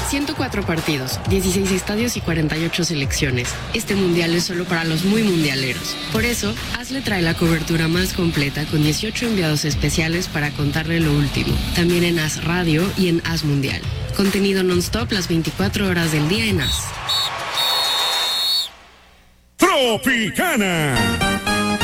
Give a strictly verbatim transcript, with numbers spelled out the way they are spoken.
ciento cuatro partidos, dieciséis estadios y cuarenta y ocho selecciones. Este mundial es solo para los muy mundialeros. Por eso, AS le trae la cobertura más completa con dieciocho enviados especiales para contarle lo último. También en AS Radio y en AS Mundial. Contenido non-stop las veinticuatro horas del día en AS. Tropicana.